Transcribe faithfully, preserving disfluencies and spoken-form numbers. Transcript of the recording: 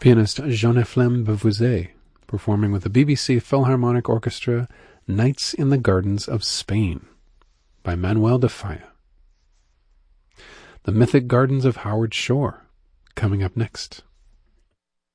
Pianist Jean-Ephlem Beauvoisin performing with the B B C Philharmonic Orchestra Nights in the Gardens of Spain by Manuel de Falla. The Mythic Gardens of Howard Shore coming up next.